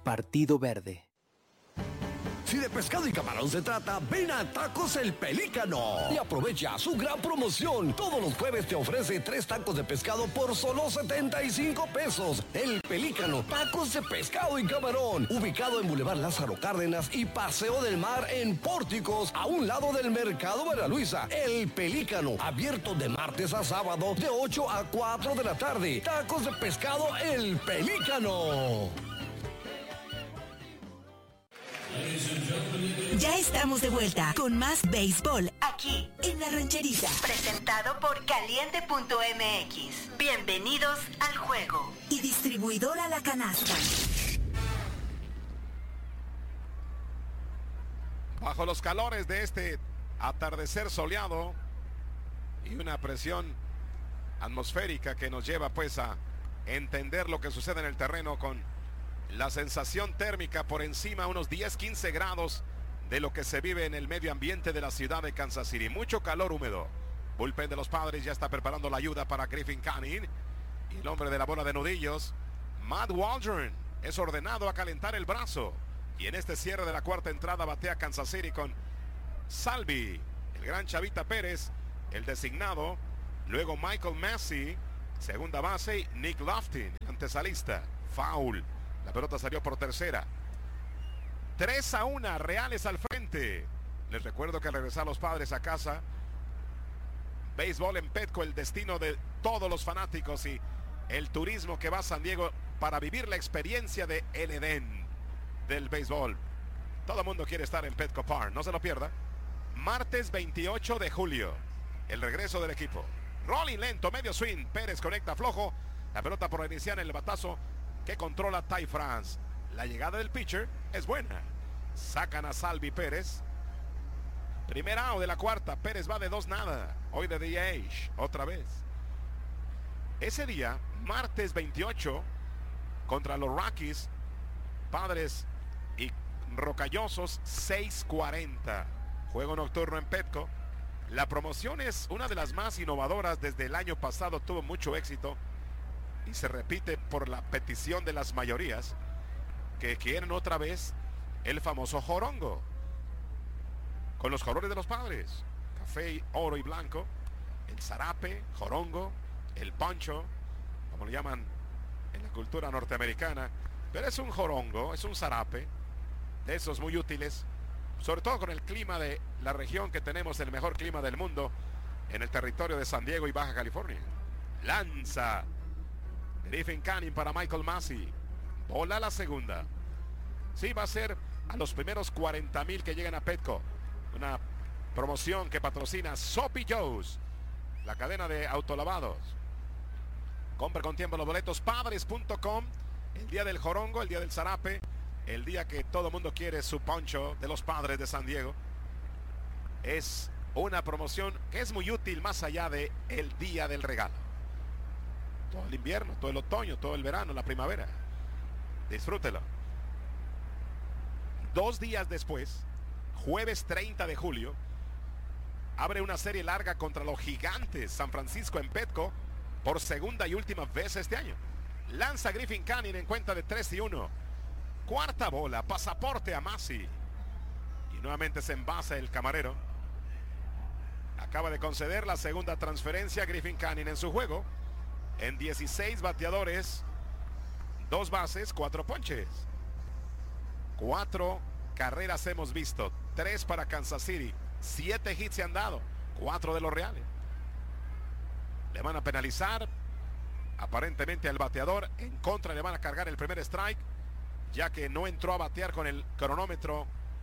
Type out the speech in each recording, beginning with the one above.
Partido Verde. Si de pescado y camarón se trata, ven a Tacos El Pelícano y aprovecha su gran promoción. Todos los jueves te ofrece 3 tacos de pescado por solo 75 pesos. El Pelícano, tacos de pescado y camarón, ubicado en Boulevard Lázaro Cárdenas y Paseo del Mar en Pórticos, a un lado del Mercado María Luisa. El Pelícano, abierto de martes a sábado de 8 a 4 de la tarde. Tacos de pescado El Pelícano. Ya estamos de vuelta con más béisbol aquí en La Rancherita. Presentado por Caliente.mx. Bienvenidos al juego. Y distribuidora La Canasta. Bajo los calores de este atardecer soleado y una presión atmosférica que nos lleva pues a entender lo que sucede en el terreno con la sensación térmica por encima unos 10-15 grados de lo que se vive en el medio ambiente de la ciudad de Kansas City. Mucho calor húmedo. Bullpen de los Padres ya está preparando la ayuda para Griffin Canning. Y el hombre de la bola de nudillos, Matt Waldron, es ordenado a calentar el brazo. Y en este cierre de la cuarta entrada batea Kansas City con Salvi, el gran Chavita Pérez, el designado. Luego Michael Massey, segunda base, y Nick Loftin, antesalista. Foul. La pelota salió por tercera. 3-1, Reales al frente. Les recuerdo que al regresar los Padres a casa, béisbol en Petco, el destino de todos los fanáticos y el turismo que va a San Diego para vivir la experiencia de el Edén del béisbol. Todo el mundo quiere estar en Petco Park, no se lo pierda. Martes 28 de julio, el regreso del equipo. Rolling lento, medio swing, Pérez conecta flojo. La pelota por iniciar en el batazo que controla Ty France. La llegada del pitcher es buena. Sacan a Salvi Pérez. Primer out de la cuarta. Pérez va de 2-0. Hoy de DH. Otra vez. Ese día, martes 28, contra los Rockies, Padres y Rocallosos, 6:40. Juego nocturno en Petco. La promoción es una de las más innovadoras desde el año pasado. Tuvo mucho éxito. Y se repite por la petición de las mayorías que quieren otra vez el famoso jorongo con los colores de los Padres, café, oro y blanco, el zarape, jorongo, el poncho, como lo llaman en la cultura norteamericana, pero es un jorongo, es un zarape de esos muy útiles, sobre todo con el clima de la región que tenemos, el mejor clima del mundo en el territorio de San Diego y Baja California. Lanza Griffin Canning para Michael Massey. Bola la segunda. Sí, va a ser a los primeros 40,000 que lleguen a Petco. Una promoción que patrocina Soapy Joe's, la cadena de autolavados. Compra con tiempo los boletos. Padres.com. El día del jorongo, el día del zarape, el día que todo el mundo quiere su poncho de los Padres de San Diego. Es una promoción que es muy útil más allá de el día del regalo. Todo el invierno, todo el otoño, todo el verano, la primavera. Disfrútelo. 2 días después, jueves 30 de julio, abre una serie larga contra los Gigantes San Francisco en Petco por segunda y última vez este año. Lanza Griffin Canning en cuenta de 3-1. Cuarta bola, pasaporte a Massey. Y nuevamente se envasa el camarero. Acaba de conceder la segunda transferencia a Griffin Canning en su juego. En 16 bateadores, 2 bases, 4 ponches. 4 carreras hemos visto, 3 para Kansas City, 7 hits se han dado, 4 de los Reales. Le van a penalizar aparentemente al bateador, en contra le van a cargar el primer strike, ya que no entró a batear con el cronómetro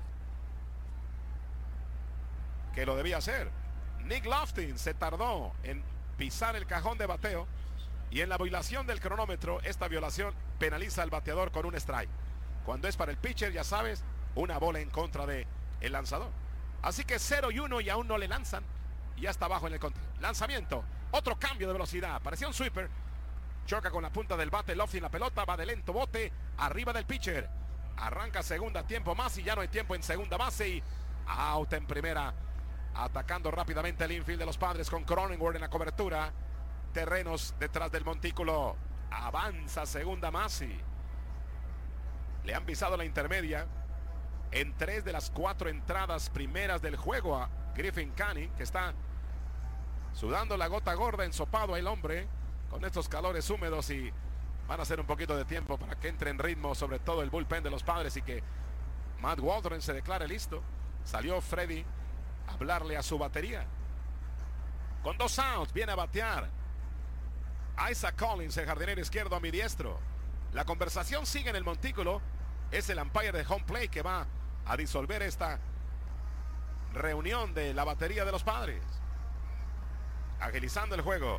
que lo debía hacer. Nick Loftin se tardó en pisar el cajón de bateo. Y en la violación del cronómetro, esta violación penaliza al bateador con un strike. Cuando es para el pitcher, ya sabes, una bola en contra de el lanzador. Así que 0-1 y aún no le lanzan. Y ya está abajo en el control. Lanzamiento. Otro cambio de velocidad. Parecía un sweeper. Choca con la punta del bate. Loftin la pelota. Va de lento bote. Arriba del pitcher. Arranca segunda, tiempo más. Y ya no hay tiempo en segunda base. Y out en primera. Atacando rápidamente el infield de los Padres con Cronenworth en la cobertura. Terrenos detrás del montículo. Avanza segunda Massey. Le han pisado la intermedia en 3 de las 4 entradas primeras del juego a Griffin Canning, que está sudando la gota gorda, ensopado el hombre con estos calores húmedos, y van a hacer un poquito de tiempo para que entre en ritmo, sobre todo el bullpen de los Padres, y que Matt Waldron se declare listo. Salió Freddy a hablarle a su batería. Con 2 outs, viene a batear Isaac Collins, el jardinero izquierdo a mi diestro. La conversación sigue en el montículo. Es el umpire de home plate que va a disolver esta reunión de la batería de los Padres. Agilizando el juego.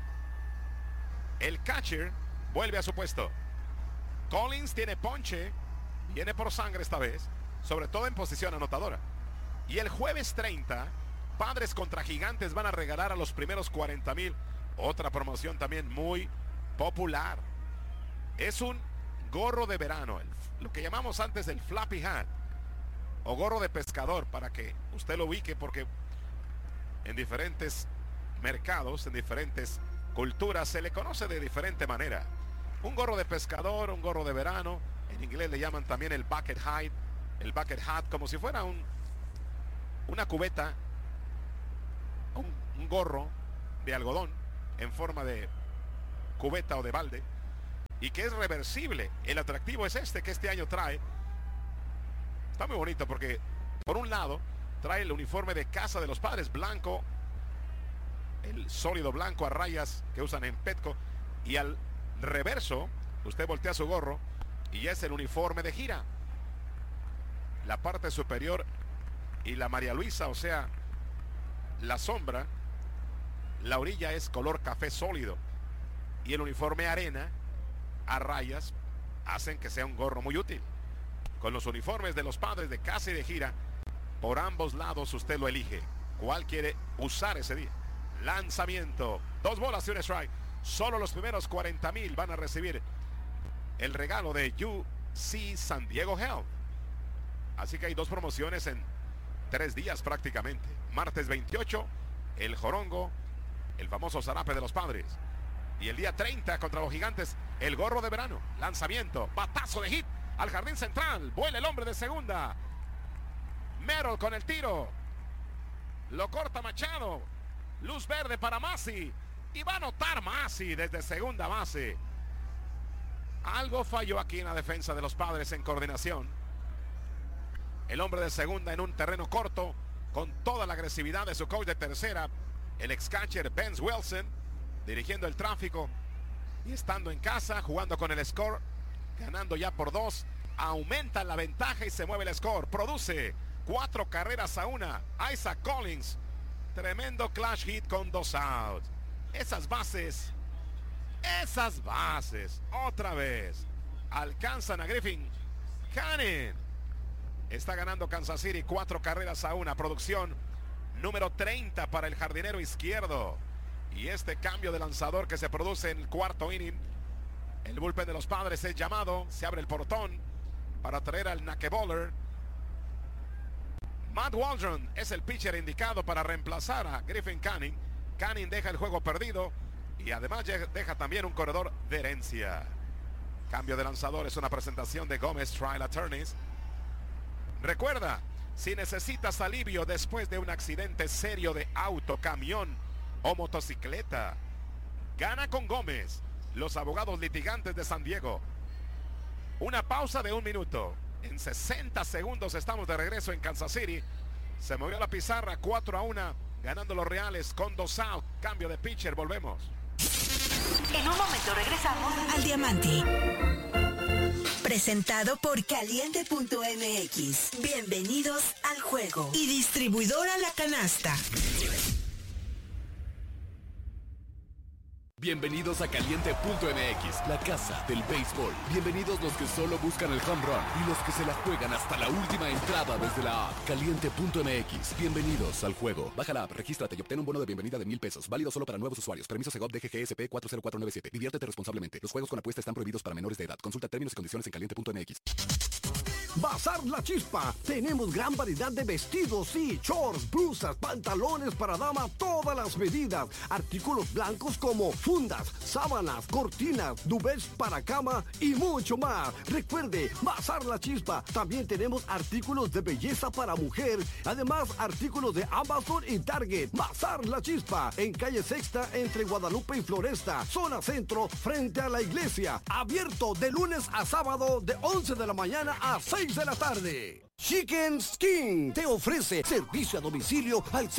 El catcher vuelve a su puesto. Collins tiene ponche. Viene por sangre esta vez, sobre todo en posición anotadora. Y el jueves 30, Padres contra Gigantes van a regalar a los primeros 40,000. Otra promoción también muy popular. Es un gorro de verano, lo que llamamos antes el flappy hat, o gorro de pescador, para que usted lo ubique, porque en diferentes mercados, en diferentes culturas, se le conoce de diferente manera. Un gorro de pescador, un gorro de verano. En inglés le llaman también el bucket hat, como si fuera una cubeta, un gorro de algodón en forma de cubeta o de balde, y que es reversible. El atractivo es que este año trae, está muy bonito, porque por un lado trae el uniforme de casa de los Padres, blanco, el sólido blanco a rayas que usan en Petco, y al reverso usted voltea su gorro y es el uniforme de gira. La parte superior y la María Luisa, o sea, la sombra, la orilla es color café sólido, y el uniforme arena a rayas hacen que sea un gorro muy útil. Con los uniformes de los Padres de casa y de gira, por ambos lados usted lo elige. ¿Cuál quiere usar ese día? Lanzamiento, 2 bolas y un strike. Solo los primeros 40,000 van a recibir el regalo de UC San Diego Health. Así que hay 2 promociones en 3 días prácticamente. Martes 28, el jorongo, el famoso zarape de los Padres. Y el día 30 contra los Gigantes, el gorro de verano. Lanzamiento, batazo de hit al jardín central. Vuela el hombre de segunda. Merrill con el tiro. Lo corta Machado. Luz verde para Masi. Y va a anotar Masi desde segunda base. Algo falló aquí en la defensa de los Padres en coordinación. El hombre de segunda en un terreno corto, con toda la agresividad de su coach de tercera, el ex catcher Benz Wilson, dirigiendo el tráfico y estando en casa, jugando con el score, ganando ya por 2, aumenta la ventaja y se mueve el score. Produce 4 carreras a 1. Isaac Collins, tremendo clutch hit con 2 outs. Esas bases, otra vez, alcanzan a Griffin Canning. Está ganando Kansas City 4 carreras a 1. Producción número 30 para el jardinero izquierdo. Y este cambio de lanzador que se produce en el 4º inning, el bullpen de los Padres es llamado. Se abre el portón para traer al Nakeboller. Matt Waldron es el pitcher indicado para reemplazar a Griffin Canning. Canning deja el juego perdido y además deja también un corredor de herencia. Cambio de lanzador, es una presentación de Gómez Trial Attorneys. Recuerda, si necesitas alivio después de un accidente serio de auto, camión o motocicleta, gana con Gómez, los abogados litigantes de San Diego. Una pausa de 1 minuto. En 60 segundos estamos de regreso en Kansas City. Se movió la pizarra 4-1, ganando los Reales con 2 outs. Cambio de pitcher, volvemos. En un momento regresamos al Diamante. Presentado por Caliente.mx. Bienvenidos al juego. Y distribuidora La Canasta. Bienvenidos a Caliente.mx, la casa del béisbol. Bienvenidos los que solo buscan el home run y los que se la juegan hasta la última entrada desde la app. Caliente.mx, bienvenidos al juego. Baja la app, regístrate y obtén un bono de bienvenida de $1,000. Válido solo para nuevos usuarios. Permiso Segov DGGSP 40497. Diviértete responsablemente. Los juegos con apuesta están prohibidos para menores de edad. Consulta términos y condiciones en Caliente.mx. Bazar La Chispa. Tenemos gran variedad de vestidos y shorts, blusas, pantalones para dama, todas las medidas. Artículos blancos como fundas, sábanas, cortinas, duvets para cama y mucho más. Recuerde, Bazar La Chispa. También tenemos artículos de belleza para mujer. Además, artículos de Amazon y Target. Bazar La Chispa. En calle Sexta, entre Guadalupe y Floresta. Zona Centro, frente a la iglesia. Abierto de lunes a sábado de 11 de la mañana a 6 de la tarde. Chicken Skin te ofrece servicio a domicilio al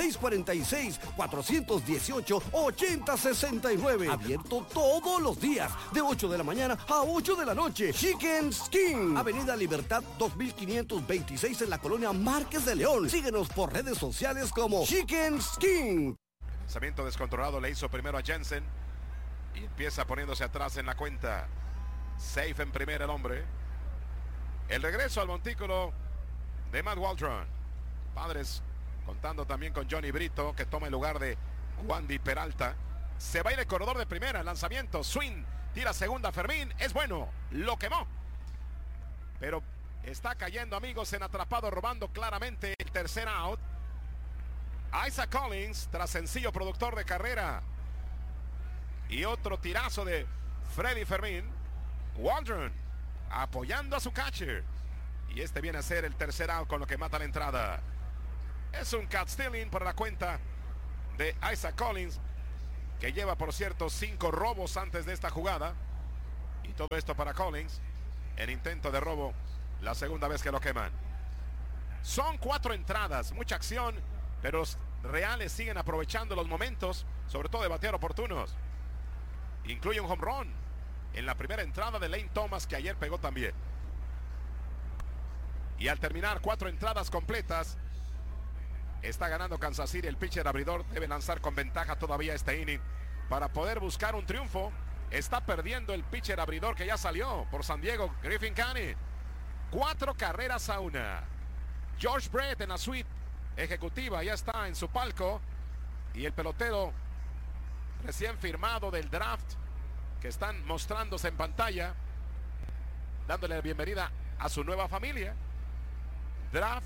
646-418-8069. Abierto todos los días de 8 de la mañana a 8 de la noche. Chicken Skin, Avenida Libertad 2526 en la colonia Márquez de León. Síguenos por redes sociales como Chicken Skin. Lanzamiento descontrolado le hizo primero a Jensen y empieza poniéndose atrás en la cuenta. Safe en primera el hombre. El regreso al montículo de Matt Waldron. Padres contando también con Johnny Brito, que toma el lugar de Wandy Peralta. Se va en el corredor de primera. Lanzamiento, swing, tira segunda Fermín. Es bueno, lo quemó. Pero está cayendo, amigos, en atrapado, robando claramente el tercer out. Isaac Collins, tras sencillo productor de carrera. Y otro tirazo de Freddy Fermín. Waldron apoyando a su catcher. Y este viene a ser el tercer out, con lo que mata la entrada. Es un cat stealing por la cuenta de Isaac Collins, que lleva, por cierto, 5 robos antes de esta jugada. Y todo esto para Collins, en intento de robo, la segunda vez que lo queman. Son 4 entradas, mucha acción, pero los Reales siguen aprovechando los momentos, sobre todo de batear oportunos. Incluye un home run en la primera entrada de Lane Thomas, que ayer pegó también. Y al terminar 4 entradas completas, está ganando Kansas City. El pitcher abridor debe lanzar con ventaja todavía este inning para poder buscar un triunfo. Está perdiendo el pitcher abridor, que ya salió por San Diego, Griffin Canning. 4 carreras a 1. George Brett en la suite ejecutiva ya está en su palco. Y el pelotero recién firmado del draft, que están mostrándose en pantalla, dándole la bienvenida a su nueva familia. Draft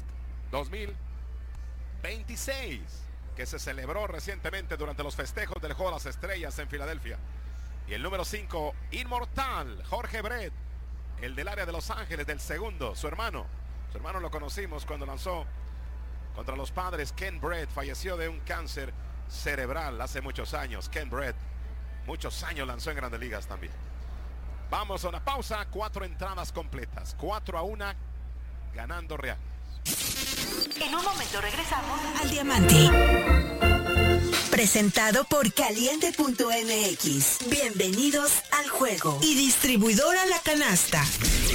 2026, que se celebró recientemente durante los festejos del Juego de las Estrellas en Filadelfia. Y el número 5, inmortal, Jorge Brett, el del área de Los Ángeles, del segundo, su hermano. Su hermano lo conocimos cuando lanzó contra los Padres. Ken Brett falleció de un cáncer cerebral hace muchos años. Ken Brett, muchos años lanzó en Grandes Ligas también. Vamos a una pausa. 4 entradas completas, 4-1, ganando Real. En un momento regresamos al Diamante. Presentado por Caliente.mx. Bienvenidos al juego. Y distribuidora La Canasta.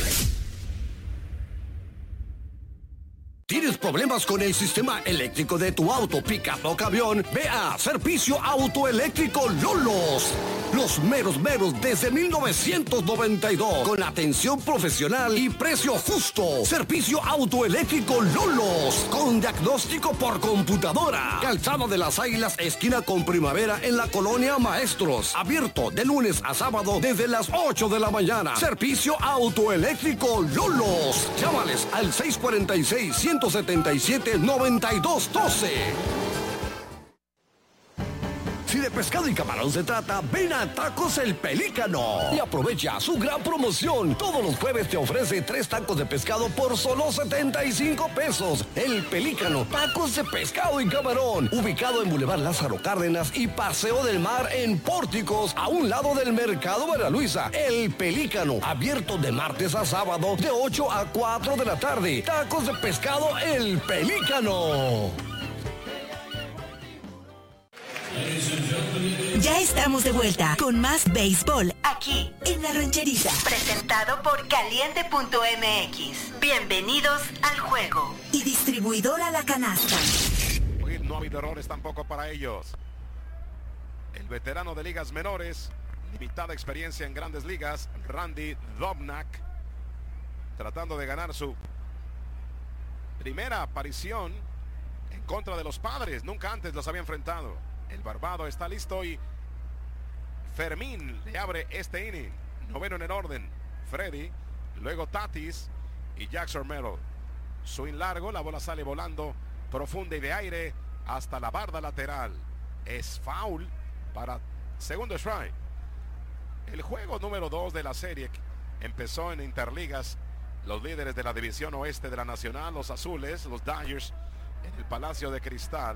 ¿Tienes problemas con el sistema eléctrico de tu auto, pickup o camión? Ve a Servicio Autoeléctrico Lolos. Los meros desde 1992. Con atención profesional y precio justo. Servicio Autoeléctrico Lolos. Con diagnóstico por computadora. Calzada de las Águilas, esquina con Primavera, en la Colonia Maestros. Abierto de lunes a sábado desde las 8 de la mañana. Servicio Autoeléctrico Lolos. Llámales al 646-177-9212. Si de pescado y camarón se trata, ven a Tacos El Pelícano y aprovecha su gran promoción. Todos los jueves te ofrece 3 tacos de pescado por solo 75 pesos. El Pelícano, tacos de pescado y camarón. Ubicado en Boulevard Lázaro Cárdenas y Paseo del Mar en Pórticos, a un lado del Mercado María Luisa. El Pelícano, abierto de martes a sábado de 8 a 4 de la tarde. Tacos de pescado El Pelícano. Ya estamos de vuelta con más béisbol aquí en La Rancherita. Presentado por Caliente.mx. Bienvenidos al juego. Y distribuidora La Canasta. Hoy no ha habido errores tampoco para ellos. El veterano de ligas menores, limitada experiencia en grandes ligas, Randy Dobnak, tratando de ganar su primera aparición en contra de los Padres. Nunca antes los había enfrentado. El barbado está listo y Fermín le abre este inning. Noveno en el orden, Freddy. Luego Tatis y Jackson Merrill. Swing largo, la bola sale volando profunda y de aire hasta la barda lateral. Es foul para segundo strike. El juego número 2 de la serie empezó en Interligas. Los líderes de la división oeste de la Nacional, los azules, los Dodgers, en el Palacio de Cristal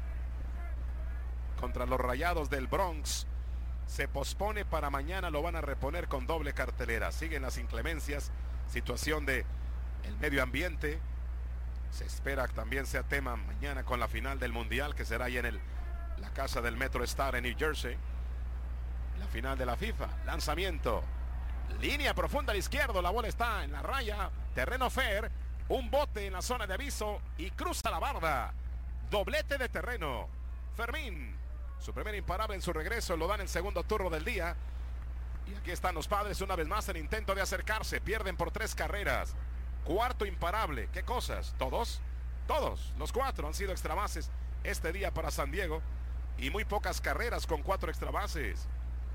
contra los Rayados del Bronx. Se pospone para mañana, lo van a reponer con doble cartelera. Siguen las inclemencias, situación de el medio ambiente. Se espera que también sea tema mañana con la final del Mundial, que será ahí en la casa del Metro Star en New Jersey. La final de la FIFA. Lanzamiento. Línea profunda al izquierdo. La bola está en la raya. Terreno fair. Un bote en la zona de aviso y cruza la barda. Doblete de Terreno. Fermín. Su primer imparable en su regreso. Lo dan en el segundo turno del día. Y aquí están los Padres una vez más en intento de acercarse. Pierden por 3 carreras. Cuarto imparable. ¿Qué cosas? ¿Todos? Todos. Los 4 han sido extra bases este día para San Diego. Y muy pocas carreras con 4 extra bases.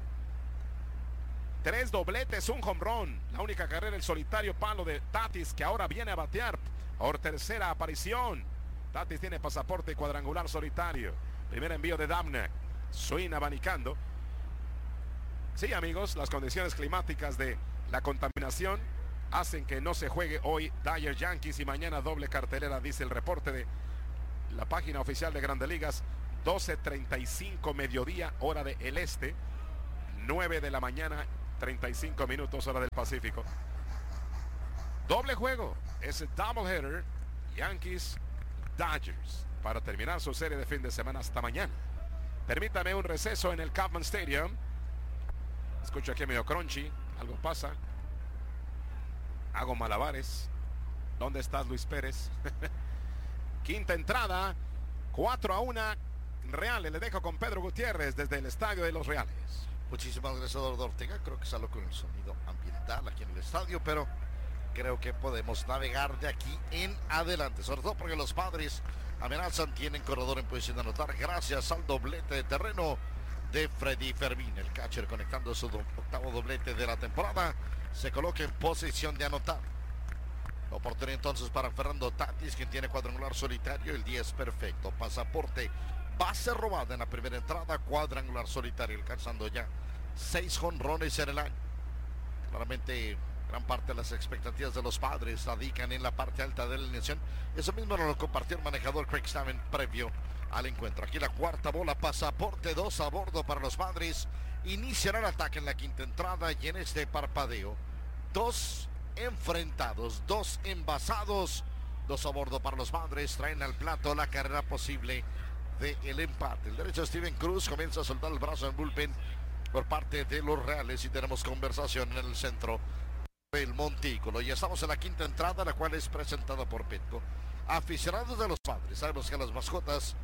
3 dobletes, un home run. La única carrera, el solitario palo de Tatis, que ahora viene a batear por tercera aparición. Tatis tiene pasaporte cuadrangular solitario. Primer envío de Damnak. Swing abanicando. Sí, amigos, las condiciones climáticas de la contaminación hacen que no se juegue hoy Dodgers Yankees y mañana doble cartelera, dice el reporte de la página oficial de Grandes Ligas. 12:35 mediodía, hora del este. 9 de la mañana, 35 minutos, hora del Pacífico. Doble juego, es doubleheader, Yankees Dodgers, para terminar su serie de fin de semana hasta mañana. Permítame un receso en el Kauffman Stadium. Escucho aquí medio crunchy, algo pasa. Hago malabares. ¿Dónde estás, Luis Pérez? Quinta entrada, 4-1 Reales. Le dejo con Pedro Gutiérrez desde el estadio de los Reales. Muchísimas gracias, Eduardo Ortega. Creo que salgo con el sonido ambiental aquí en el estadio, pero creo que podemos navegar de aquí en adelante, sobre todo porque los Padres amenazan, tienen corredor en posición de anotar gracias al doblete de Terreno de Freddy Fermín. El catcher, conectando su octavo doblete de la temporada, se coloca en posición de anotar. La oportunidad entonces para Fernando Tatis, quien tiene cuadrangular solitario, el 10 perfecto, pasaporte, base robada en la primera entrada, cuadrangular solitario, alcanzando ya 6 jonrones en el año. Claramente gran parte de las expectativas de los Padres radican en la parte alta de la alineación. Eso mismo lo compartió el manejador Craig Stammen previo al encuentro. Aquí la cuarta bola, pasaporte, 2 a bordo para los Padres. Iniciará el ataque en la quinta entrada y en este parpadeo 2 enfrentados, 2 envasados, 2 a bordo para los Padres. Traen al plato la carrera posible del empate. El derecho Steven Cruz comienza a soltar el brazo en bullpen por parte de los Reales y tenemos conversación en el centro del montículo. Y estamos en la quinta entrada, la cual es presentada por Petco. Aficionados de los Padres, sabemos que las mascotas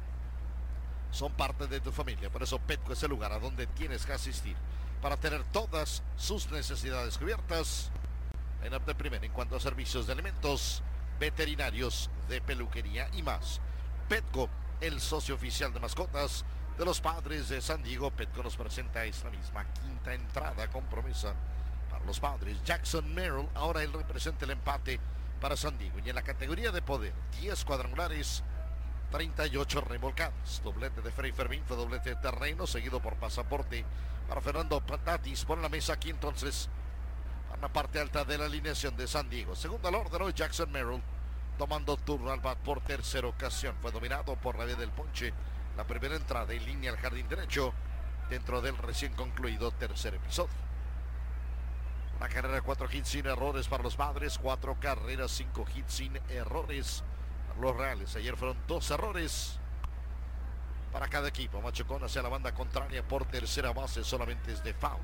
son parte de tu familia, por eso Petco es el lugar a donde tienes que asistir para tener todas sus necesidades cubiertas en de primera en cuanto a servicios de alimentos, veterinarios, de peluquería y más. Petco, el socio oficial de mascotas de los Padres de San Diego. Petco nos presenta esta misma quinta entrada con promesa para los Padres. Jackson Merrill, ahora él representa el empate para San Diego. Y en la categoría de poder, 10 cuadrangulares, 38 remolcadas. Doblete de Freddy Fermín, fue doblete de Terreno, seguido por pasaporte para Fernando Tatis. Pone la mesa aquí entonces a la parte alta de la alineación de San Diego. Segundo al orden hoy Jackson Merrill, tomando turno al bat por tercera ocasión. Fue dominado por la vía del ponche la primera entrada en línea al jardín derecho dentro del recién concluido tercer episodio. Una carrera de 4 hits sin errores para los Padres, 4 carreras, 5 hits sin errores para los Reales. Ayer fueron 2 errores para cada equipo. Machucón hacia la banda contraria por tercera base, solamente es de foul.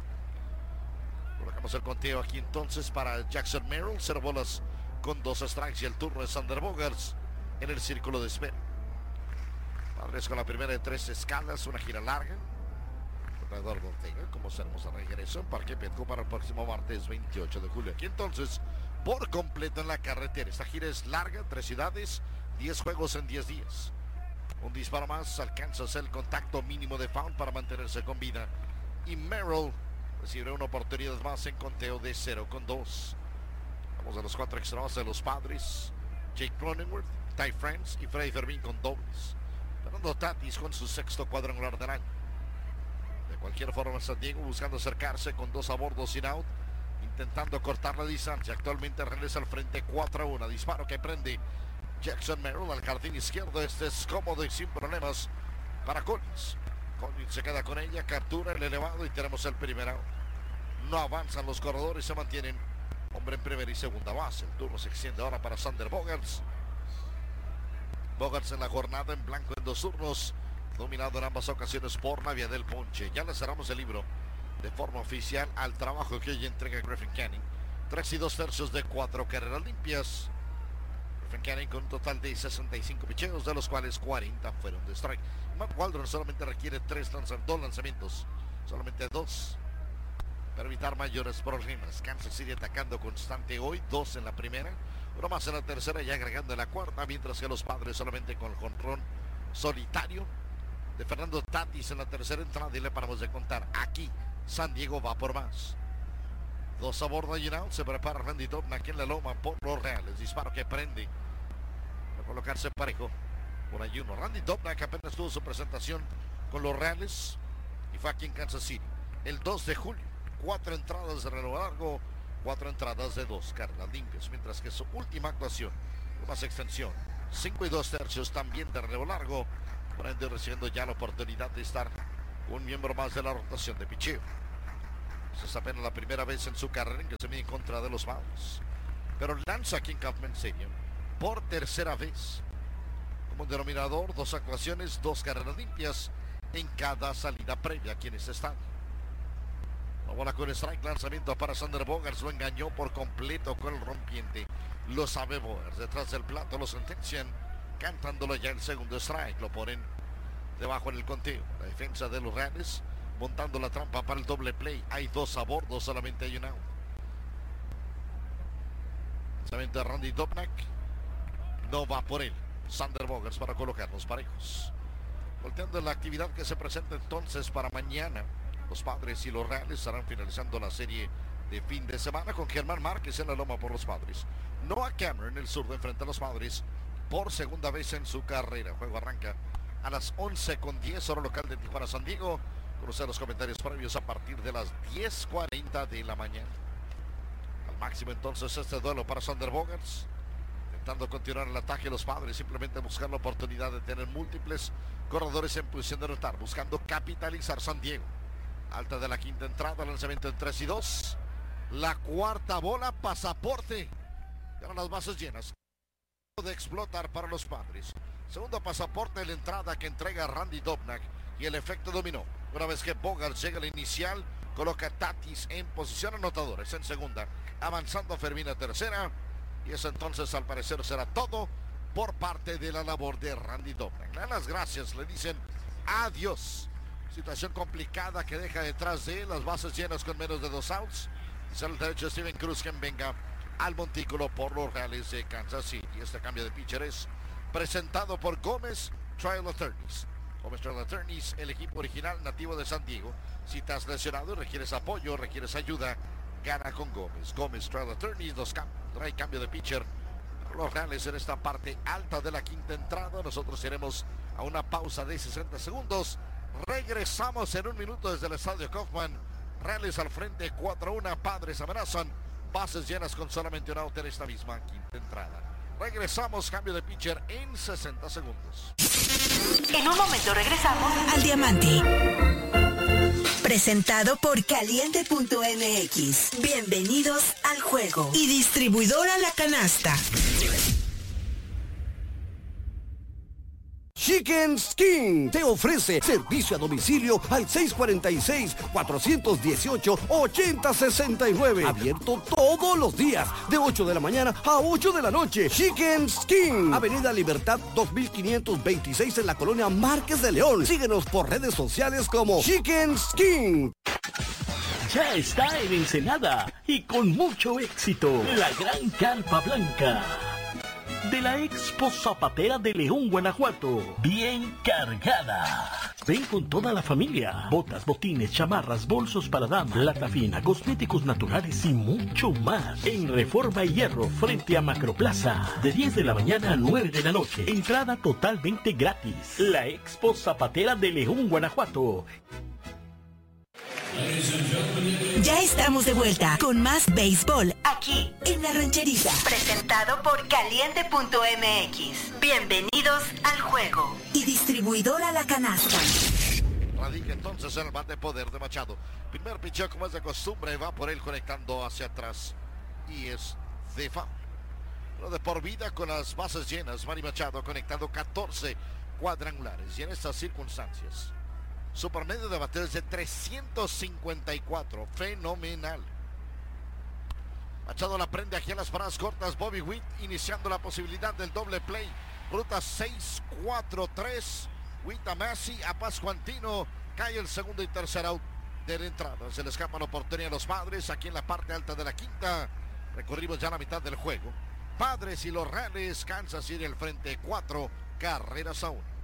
Colocamos el conteo aquí entonces para Jackson Merrill, 0 bolas con 2 strikes y el turno de Sander Bogaerts en el círculo de espera. Padres con la primera de 3 escalas, una gira larga. Eduardo Ortega, como seremos de regreso en Parque Petco para el próximo martes 28 de julio. Aquí entonces, por completo en la carretera. Esta gira es larga, 3 ciudades, 10 juegos en 10 días. Un disparo más, alcanza el contacto mínimo de foul para mantenerse con vida. Y Merrill recibirá una oportunidad más en conteo de 0-2. Vamos a los 4 extras de los Padres. Jake Cronenworth, Ty France y Freddy Fermín con dobles. Fernando Tatis con su sexto cuadrangular del año. De cualquier forma, San Diego buscando acercarse con 2 a bordo sin out, intentando cortar la distancia. Actualmente regresa al frente 4-1. Disparo que prende Jackson Merrill al jardín izquierdo. Este es cómodo y sin problemas para Collins. Collins se queda con ella, captura el elevado y tenemos el primer out. No avanzan los corredores, se mantienen hombre en primera y segunda base. El turno se extiende ahora para Sander Bogaerts. Bogaerts en la jornada en blanco en 2 turnos, dominado en ambas ocasiones por la vía del ponche. Ya le cerramos el libro de forma oficial al trabajo que hoy entrega Griffin Canning. 3 2/3 de 4 carreras limpias. Griffin Canning con un total de 65 picheos, de los cuales 40 fueron de strike. Matt Waldron solamente requiere 2 lanzamientos, solamente 2, para evitar mayores problemas. Kansas City atacando constante hoy, 2 en la primera, 1 más en la tercera y agregando en la cuarta, mientras que los Padres solamente con el jonrón solitario de Fernando Tatis en la tercera entrada y le paramos de contar. Aquí San Diego va por más. 2 a bordo y out. Se prepara Randy Dobnak en la loma por los Reales. Disparo que prende para colocarse parejo por ayuno. Randy Dobnak apenas tuvo su presentación con los Reales y fue aquí en Kansas City el 2 de julio. 4 entradas de reloj largo, 4 entradas de 2 cargas limpias, mientras que su última actuación, más extensión, 5 2/3 también de reloj largo, por ende recibiendo ya la oportunidad de estar un miembro más de la rotación de picheo. Esa es apenas la primera vez en su carrera en que se mide en contra de los Mavs, pero lanza aquí en Kauffman Stadium por tercera vez. Como denominador, 2 actuaciones, 2 carreras limpias en cada salida previa aquí en este estadio. La bola con strike, lanzamiento para Sander Bogaerts, lo engañó por completo con el rompiente. Lo sabe Bogaerts, detrás del plato lo sentencian, cantándolo ya el segundo strike, lo ponen debajo en el conteo. La defensa de los Reales montando la trampa para el doble play. Hay 2 a bordo, solamente hay un out. Lanzamiento de Randy Dobnak, no va por él Sander Bogaerts para colocar los parejos. Volteando la actividad que se presenta entonces para mañana. Los Padres y los Reales estarán finalizando la serie de fin de semana con Germán Márquez en la loma por los Padres. Noah Cameron, el zurdo, enfrenta a los Padres por segunda vez en su carrera. El juego arranca a las 11:10, hora local de Tijuana, San Diego. Conocer los comentarios previos a partir de las 10:40 de la mañana. Al máximo entonces este duelo para Sander Bogaerts. Intentando continuar el ataque, los Padres simplemente buscar la oportunidad de tener múltiples corredores en posición de anotar, buscando capitalizar San Diego. Alta de la quinta entrada, lanzamiento en 3 y 2. La cuarta bola, pasaporte. Ya las bases llenas. De explotar para los Padres. Segundo pasaporte de la entrada que entrega Randy Dobnak. Y el efecto dominó. Una vez que Bogaerts llega al inicial, coloca Tatis en posición anotadora. Es en segunda. Avanzando Fermín a tercera. Y eso entonces al parecer será todo por parte de la labor de Randy Dobnak. Le dan las gracias, le dicen adiós. Situación complicada que deja detrás de las bases llenas con menos de 2 outs. Y sale el derecho Steven Cruz, quien venga al montículo por los Reales de Kansas City. Este cambio de pitcher es presentado por Gómez Trail Attorneys. Gómez Trail Attorneys, el equipo original nativo de San Diego. Si estás lesionado y requieres apoyo, requieres ayuda, gana con Gómez. Gómez Trail Attorneys nos trae cambio de pitcher. Los Reales en esta parte alta de la quinta entrada. Nosotros iremos a una pausa de 60 segundos. Regresamos en un minuto desde el estadio Kauffman. Reales al frente, 4-1. Padres amenazan. Bases llenas con solamente un out en esta misma quinta entrada. Regresamos, cambio de pitcher en 60 segundos. En un momento regresamos al Diamante. Presentado por Caliente.mx. Bienvenidos al juego. Y distribuidora La Canasta. Chicken Skin te ofrece servicio a domicilio al 646-418-8069. Abierto todos los días, de 8 de la mañana a 8 de la noche. Chicken Skin, Avenida Libertad 2526 en la colonia Márquez de León. Síguenos por redes sociales como Chicken Skin. Ya está en Ensenada y con mucho éxito, la Gran Carpa Blanca de la Expo Zapatera de León, Guanajuato, bien cargada. Ven con toda la familia. Botas, botines, chamarras, bolsos para damas, plata fina, cosméticos naturales y mucho más. En Reforma y Hierro, frente a Macroplaza. De 10 de la mañana a 9 de la noche. Entrada totalmente gratis. La Expo Zapatera de León, Guanajuato. Ya estamos de vuelta con más béisbol aquí en La Rancherita. Presentado por Caliente.mx. Bienvenidos al juego. Y distribuidora La Canasta. Radica entonces en el bate poder de Machado. Primer picheo, como es de costumbre, va por él conectando hacia atrás. Y es de foul. Pero de por vida con las bases llenas, Manny Machado ha conectado 14 cuadrangulares. Y en estas circunstancias, su promedio de bateo es de 354. Fenomenal. Machado la prende aquí en las paradas cortas. Bobby Witt iniciando la posibilidad del doble play. Ruta 6-4-3. Witt a Massey, a Pascuantino. Cae el segundo y tercer out de la entrada. Se le escapa la oportunidad a los Padres aquí en la parte alta de la quinta. Recorrimos ya la mitad del juego. Padres y los Reales. Kansas City al frente, 4 carreras a 1.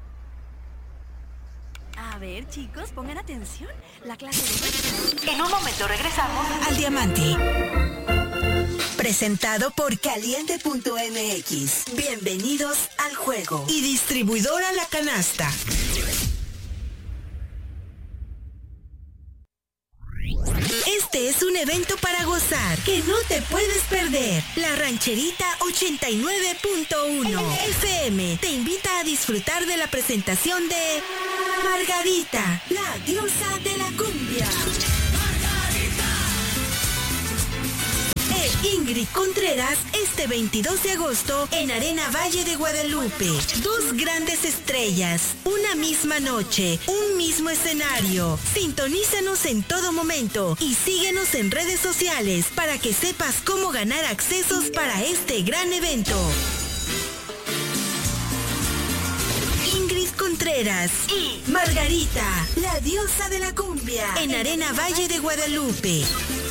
A ver, chicos, pongan atención. La clase de... En un momento regresamos al Diamante. Presentado por Caliente.mx. Bienvenidos al juego. Y distribuidora La Canasta. Este es un evento para gozar que no te puedes perder. La Rancherita 89.1 FM te invita a disfrutar de la presentación de Margarita, la diosa de la cumbia. Ingrid Contreras este 22 de agosto en Arena Valle de Guadalupe. Dos grandes estrellas, una misma noche, un mismo escenario. Sintonízanos en todo momento y síguenos en redes sociales para que sepas cómo ganar accesos para este gran evento. Ingrid Contreras y Margarita, la diosa de la cumbia, en Arena Valle de Guadalupe.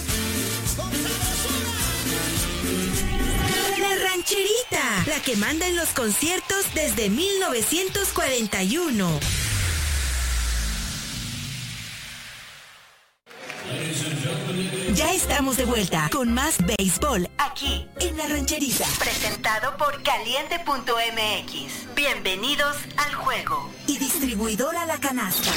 La Rancherita, la que manda en los conciertos desde 1941. Ya estamos de vuelta con más béisbol aquí en La Rancherita. Presentado por Caliente.mx. Bienvenidos al juego. Y distribuidora La Canasta.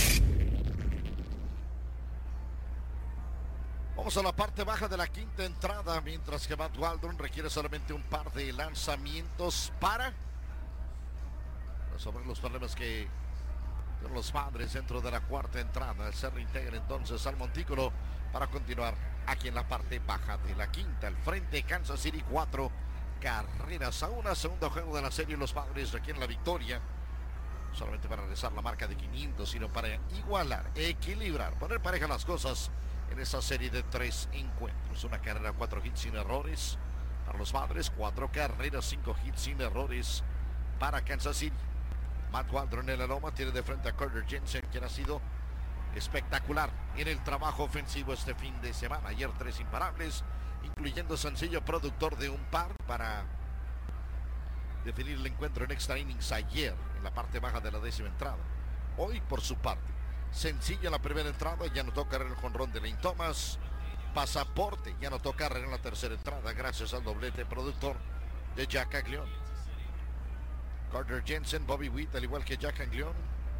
Vamos a la parte baja de la quinta entrada, mientras que Matt Waldron requiere solamente un par de lanzamientos para resolver los problemas que tienen los Padres dentro de la cuarta entrada. Se reintegra entonces al montículo para continuar aquí en la parte baja de la quinta. Al frente, Kansas City 4 carreras a 1. Segundo juego de la serie, los Padres requieren la victoria. Solamente para regresar la marca de 500, sino para igualar, equilibrar, poner pareja las cosas en esa serie de 3 encuentros. Una carrera, 4 hits sin errores para los Padres, 4 carreras, 5 hits sin errores para Kansas City. Matt Waldron en la loma tiene de frente a Carter Jensen, quien ha sido espectacular en el trabajo ofensivo este fin de semana. Ayer 3 imparables, incluyendo sencillo productor de un par para definir el encuentro en extra innings ayer en la parte baja de la 10ª entrada. Hoy, por su parte, sencilla la primera entrada, ya anotó carrera el jonrón de Lane Thomas. Pasaporte, ya anotó carrera en la tercera entrada gracias al doblete productor de Jack Aglión. Carter Jensen, Bobby Witt, al igual que Jack Aglión,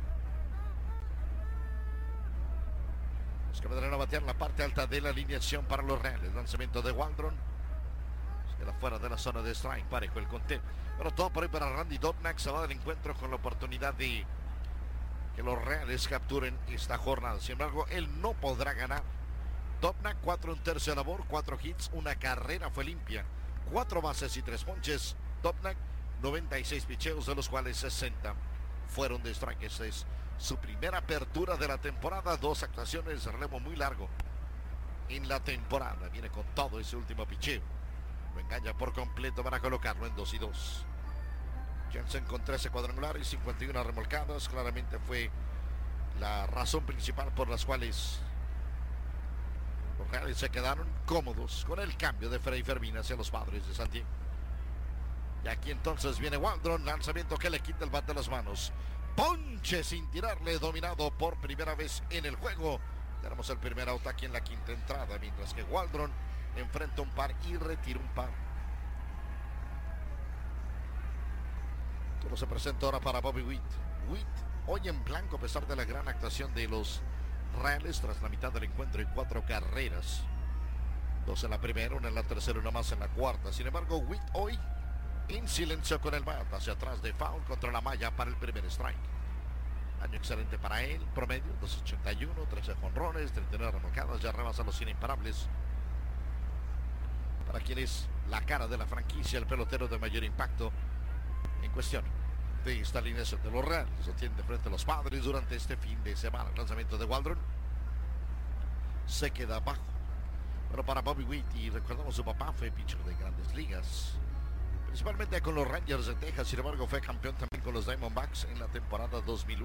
los que vendrán a batear en la parte alta de la alineación para los Reales. Lanzamiento de Waldron, se queda fuera de la zona de strike, parejo el conteo. Pero todo por ahí para Randy Dobnak. Se va del encuentro con la oportunidad de que los Reales capturen esta jornada. Sin embargo, él no podrá ganar. Dobnak, 4 1/3 de labor, 4 hits, una carrera fue limpia, 4 bases y 3 ponches. Dobnak, 96 picheos, de los cuales 60 fueron de strike. Esta es su primera apertura de la temporada. 2 actuaciones, relevo muy largo en la temporada. Viene con todo ese último picheo. Lo engaña por completo para colocarlo en 2-2. Jensen con 13 cuadrangulares, 51 remolcadas. Claramente fue la razón principal por las cuales los Reales se quedaron cómodos con el cambio de Freddy Fermin hacia los Padres de San Diego. Y aquí entonces viene Waldron, lanzamiento que le quita el bat de las manos. ponche sin tirarle, dominado por primera vez en el juego. Tenemos el primer out aquí en la quinta entrada, mientras que Waldron enfrenta un par y retira un par. Todo se presenta ahora para Bobby Witt. Witt hoy en blanco a pesar de la gran actuación de los Reales tras la mitad del encuentro y 4 carreras. 2 en la primera, 1 en la tercera, 1 más en la cuarta. Sin embargo, Witt hoy en silencio con el bat hacia atrás de foul contra la malla para el primer strike. Año excelente para él, promedio 281, 13 jonrones, 39 remolcadas, ya rebasa los 100 imparables. Para quien es la cara de la franquicia, el pelotero de mayor impacto en cuestión de esta alineación de los Reales. Lo tienen de frente a los Padres durante este fin de semana. El lanzamiento de Waldron se queda bajo. Pero para Bobby Witt, y recordamos su papá fue pitcher de Grandes Ligas, principalmente con los Rangers de Texas. Sin embargo, fue campeón también con los Diamondbacks en la temporada 2001.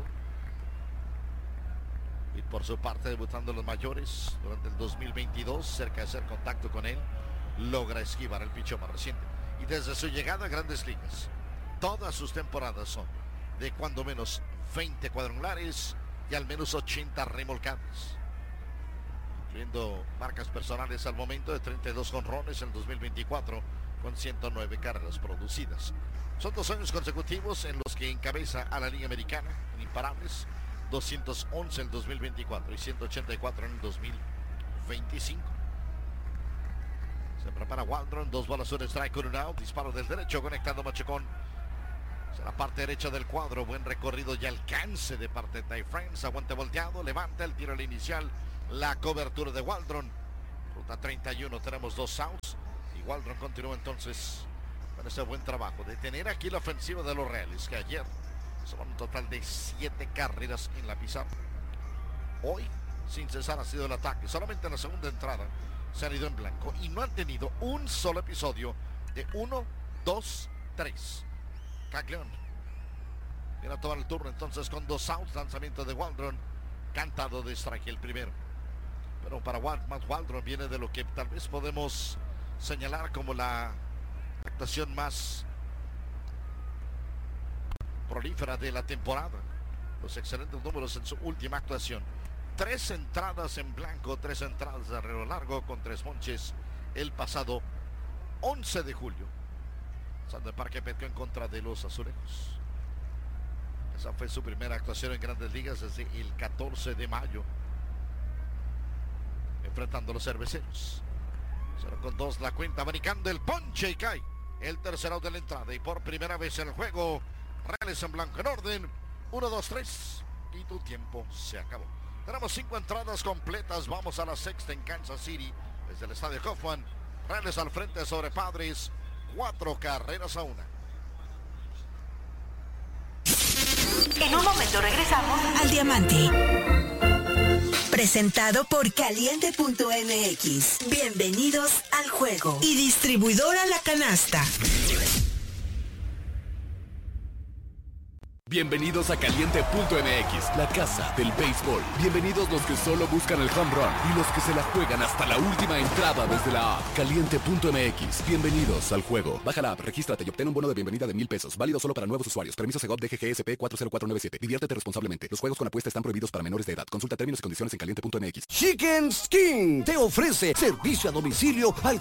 Y por su parte, debutando en los mayores durante el 2022, cerca de hacer contacto con él, logra esquivar el pitcher más reciente. Y desde su llegada a Grandes Ligas, todas sus temporadas son de cuando menos 20 cuadrangulares y al menos 80 remolcadas, incluyendo marcas personales al momento de 32 jonrones en 2024 con 109 carreras producidas. Son 2 años consecutivos en los que encabeza a la Liga Americana en imparables, 211 en el 2024 y 184 en el 2025. Se prepara Waldron, 2 bolas, 1 strike con un out, disparo del derecho conectando Machacón. En la parte derecha del cuadro, buen recorrido y alcance de parte de Ty France, aguante volteado, levanta el tiro al inicial, la cobertura de Waldron. Ruta 31, tenemos 2 outs y Waldron continúa entonces con ese buen trabajo de tener aquí la ofensiva de los Reales, que ayer son un total de 7 carreras en la pizarra. Hoy, sin cesar, ha sido el ataque. Solamente en la segunda entrada se han ido en blanco y no han tenido un solo episodio de 1, 2, 3. Caglione viene a tomar el turno entonces con 2 outs. Lanzamiento de Waldron, cantado de strike el primero. Pero para Matt Waldron viene de lo que tal vez podemos señalar como la actuación más prolífera de la temporada. Los excelentes números en su última actuación: 3 entradas en blanco, 3 entradas de arreglo largo con 3 ponches el pasado 11 de julio. Saldo de Parque Petco en contra de los Azulejos. Esa fue su primera actuación en Grandes Ligas desde el 14 de mayo, enfrentando a los Cerveceros. 0-2 la cuenta, abanicando el ponche y cae el tercer out de la entrada. Y por primera vez en el juego, Reales en blanco en orden. 1, 2, 3 y tu tiempo se acabó. Tenemos 5 entradas completas. Vamos a la sexta en Kansas City, desde el estadio Kauffman. Reales al frente sobre Padres, 4 carreras a 1. En un momento regresamos al Diamante. Presentado por Caliente.mx. Bienvenidos al juego. Y distribuidora La Canasta. Bienvenidos a Caliente.mx, la casa del béisbol. Bienvenidos los que solo buscan el home run y los que se la juegan hasta la última entrada desde la app. Caliente.mx, bienvenidos al juego. Baja la app, regístrate y obtén un bono de bienvenida de $1,000. Válido solo para nuevos usuarios. Permiso Segov DGGSP 40497. Diviértete responsablemente. Los juegos con apuesta están prohibidos para menores de edad. Consulta términos y condiciones en Caliente.mx. Chicken Skin te ofrece servicio a domicilio al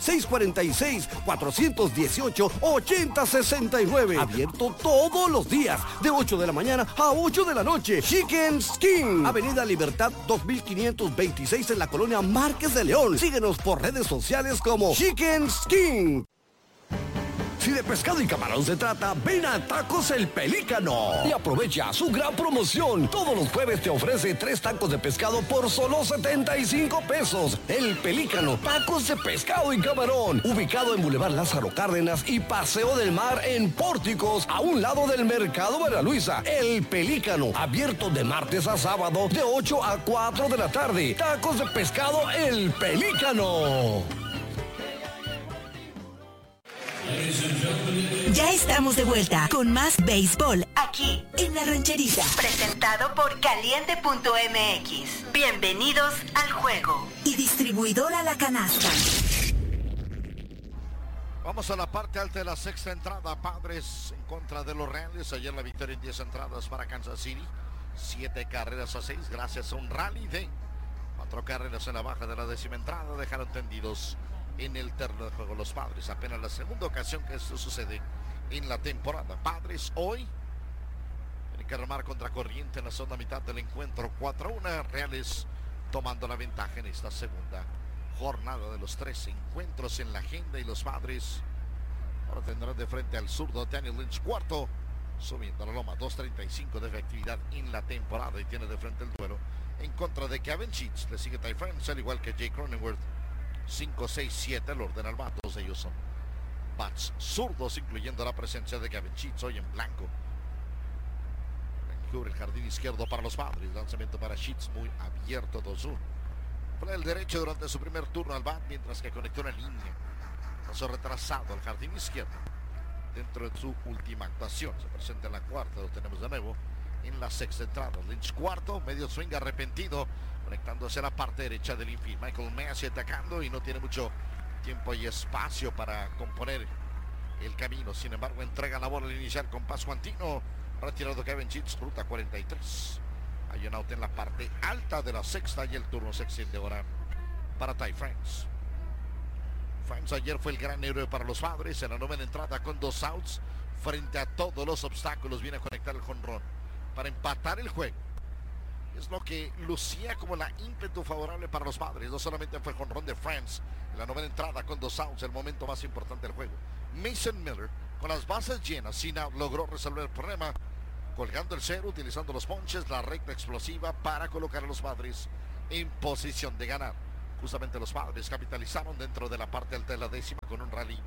646-418-8069. Abierto todos los días de 8 de la mañana a 8 de la noche. Chicken Skin, Avenida Libertad 2526 en la colonia Márquez de León. Síguenos por redes sociales como Chicken Skin. Si de pescado y camarón se trata, ven a Tacos El Pelícano y aprovecha su gran promoción. Todos los jueves te ofrece 3 tacos de pescado por solo 75 pesos. El Pelícano, tacos de pescado y camarón. Ubicado en Boulevard Lázaro Cárdenas y Paseo del Mar en Pórticos, a un lado del Mercado María Luisa. El Pelícano, abierto de martes a sábado de 8 a 4 de la tarde. Tacos de pescado El Pelícano. Ya estamos de vuelta con más béisbol aquí en La Rancherita. Presentado por Caliente.mx. Bienvenidos al juego. Y distribuidora La Canasta. Vamos a la parte alta de la sexta entrada. Padres en contra de los Reales. Ayer la victoria en 10 entradas para Kansas City. 7 carreras a 6 gracias a un rally de 4 carreras en la baja de la 10ª entrada. Dejaron tendidos en el terreno de juego los Padres. Apenas la segunda ocasión que esto sucede en la temporada. Padres hoy tienen que remar contra corriente en la segunda mitad del encuentro. 4-1. Reales tomando la ventaja en esta segunda jornada de los 3 encuentros en la agenda, y los Padres ahora tendrán de frente al zurdo Daniel Lynch, cuarto, subiendo a la loma. 2.35 de efectividad en la temporada, y tiene de frente el duelo en contra de Kevin Sheets. Le sigue Ty France, al igual que Jake Cronenworth. 5, 6, 7 el orden al bat. Todos ellos son bats zurdos, incluyendo la presencia de Kevin Sheets hoy en blanco. Cubre el jardín izquierdo para los Padres. Lanzamiento para Sheets muy abierto. 2-1. Por el derecho durante su primer turno al bat, mientras que conectó una línea. Pasó retrasado al jardín izquierdo dentro de su última actuación. Se presenta en la cuarta. Lo tenemos de nuevo en la sexta entrada. Lynch cuarto, medio swing arrepentido, conectándose a la parte derecha del infield. Michael Massey atacando y no tiene mucho tiempo y espacio para componer el camino. Sin embargo, entrega la bola al inicial con Pascuantino. Retirado Kevin Sheets, ruta 43. Hay un out en la parte alta de la sexta, y el turno se extiende ahora para Ty France. France ayer fue el gran héroe para los Padres en la novena entrada con 2 outs. Frente a todos los obstáculos viene a conectar el jonrón para empatar el juego. Es lo que lucía como la ímpetu favorable para los Padres. No solamente fue el jonrón de France en la novena entrada con 2 outs, el momento más importante del juego. Mason Miller, con las bases llenas, sin out, logró resolver el problema, colgando el cero, utilizando los ponches, la recta explosiva para colocar a los Padres en posición de ganar. Justamente los Padres capitalizaron dentro de la parte alta de la décima con un rally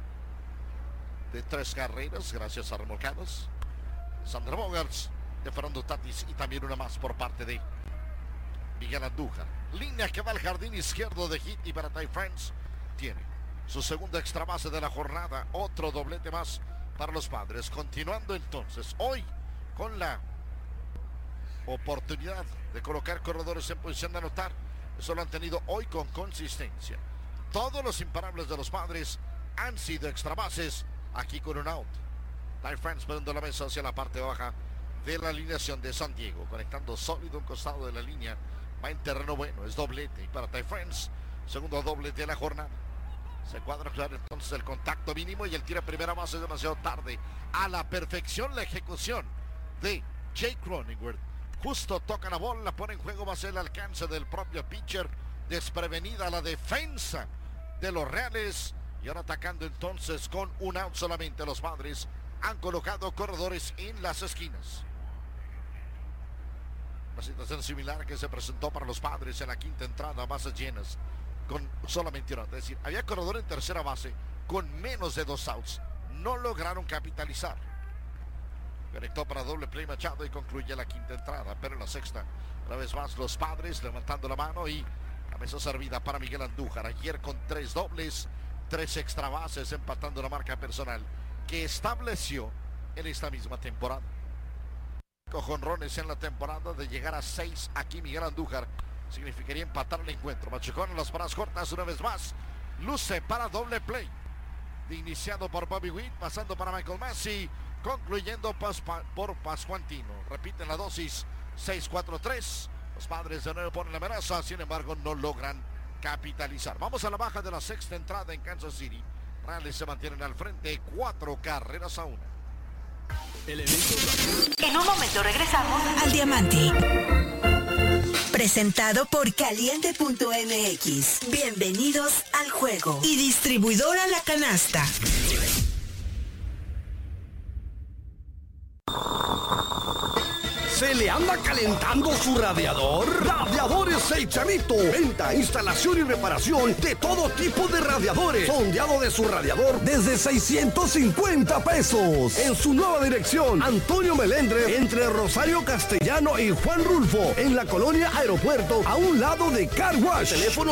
de 3 carreras gracias a remolcados Sander Bogaerts, de Fernando Tatis, y también una más por parte de Miguel Andújar. Línea que va al jardín izquierdo de hit, y para Ty France tiene su segunda extra base de la jornada. Otro doblete más para los Padres. Continuando entonces hoy con la oportunidad de colocar corredores en posición de anotar. Eso lo han tenido hoy con consistencia. Todos los imparables de los Padres han sido extra bases, aquí con un out. Ty France poniendo la mesa hacia la parte baja de la alineación de San Diego, conectando sólido un costado de la línea. Va en terreno bueno, es doblete, y para Ty France, segundo doblete de la jornada. Se cuadra claro entonces el contacto mínimo, y el tiro a primera base es demasiado tarde. A la perfección la ejecución de Jake Cronenworth. Justo toca la bola, la pone en juego, va a ser el alcance del propio pitcher. Desprevenida la defensa de los Reales, y ahora atacando entonces con un out solamente. Los Padres han colocado corredores en las esquinas. Una situación similar que se presentó para los Padres en la quinta entrada, bases llenas con solamente un out. Es decir, había corredor en tercera base con menos de 2 outs. No lograron capitalizar. Conectó para doble play Machado y concluye la quinta entrada. Pero en la sexta, una vez más los Padres levantando la mano, y la mesa servida para Miguel Andújar. Ayer con 3 dobles, 3 extra bases, empatando la marca personal que estableció en esta misma temporada. 5 jonrones en la temporada. De llegar a 6 aquí Miguel Andújar significaría empatar el encuentro. Machucón en las paradas cortas una vez más. Luce para doble play. Iniciado por Bobby Witt, pasando para Michael Massey, concluyendo por Pascuantino. Repiten la dosis. 6-4-3. Los Padres de nuevo ponen la amenaza, sin embargo no logran capitalizar. Vamos a la baja de la sexta entrada en Kansas City. Reales se mantienen al frente, 4 carreras a 1. En un momento regresamos al Diamante. Presentado por Caliente.mx. Bienvenidos al juego. Y distribuidora La Canasta. ¿Se le anda calentando su radiador? Radiadores El Charrito. Venta, instalación y reparación de todo tipo de radiadores. Sondeado de su radiador desde 650 pesos. En su nueva dirección, Antonio Melendre, entre Rosario Castellano y Juan Rulfo, en la colonia Aeropuerto, a un lado de Car Wash. Teléfono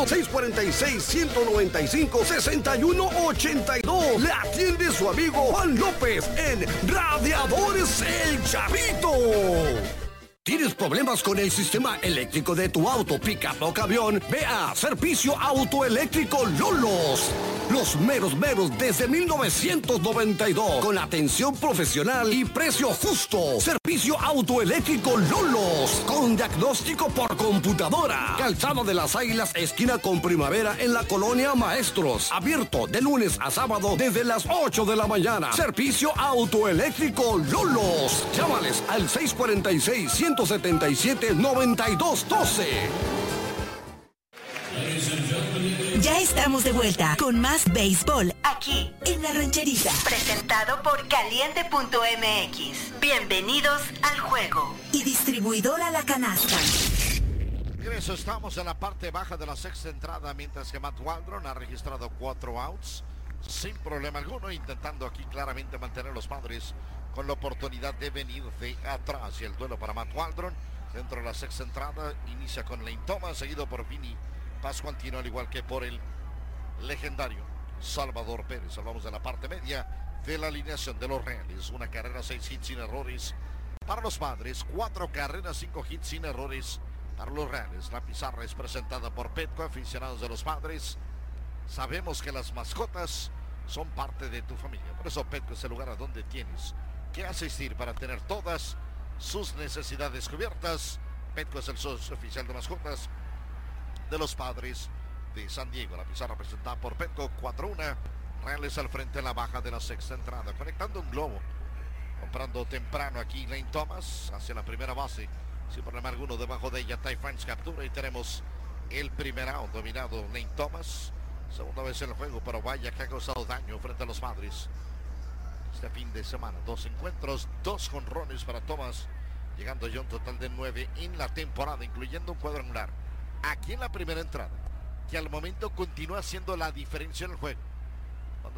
646-195-6182. Le atiende su amigo Juan López en Radiadores El Charrito. ¿Tienes problemas con el sistema eléctrico de tu auto, pickup o camión? Ve a Servicio Autoeléctrico Lolos. Los meros desde 1992. Con atención profesional y precio justo. Servicio autoeléctrico Lolos. Con diagnóstico por computadora. Calzada de las Águilas, esquina con Primavera en la Colonia Maestros. Abierto de lunes a sábado desde las 8 de la mañana. Servicio autoeléctrico Lolos. Llámales al 646-177-9212. Ya estamos de vuelta con más béisbol aquí en La Rancherita. Presentado por Caliente.mx. Bienvenidos al juego. Y distribuidora La Canasta. Regreso, estamos en la parte baja de la sexta entrada, mientras que Matt Waldron ha registrado 4 outs sin problema alguno, intentando aquí claramente mantener los Padres con la oportunidad de venir de atrás. Y el duelo para Matt Waldron dentro de la sexta entrada inicia con Lane Thomas, seguido por Vinny Pascuantino, al igual que por el legendario Salvador Pérez. Hablamos de la parte media de la alineación de los Reales. 1 carrera, 6 hits sin errores para los Padres, 4 carreras, 5 hits sin errores para los Reales. La pizarra es presentada por Petco. Aficionados de los Padres, sabemos que las mascotas son parte de tu familia. Por eso Petco es el lugar a donde tienes que asistir para tener todas sus necesidades cubiertas. Petco es el socio oficial de mascotas de los Padres de San Diego. La pizarra presentada por Petco. 4-1. Reales al frente en la baja de la sexta entrada. Conectando un globo. Comprando temprano aquí Lane Thomas hacia la primera base. Sin problema alguno debajo de ella. Ty France captura y tenemos el primer out dominado Lane Thomas. Segunda vez en el juego, pero vaya que ha causado daño frente a los Padres este fin de semana. 2 encuentros, 2 jonrones para Thomas, llegando ya a un total de 9 en la temporada, incluyendo un cuadrangular aquí en la primera entrada, que al momento continúa siendo la diferencia en el juego.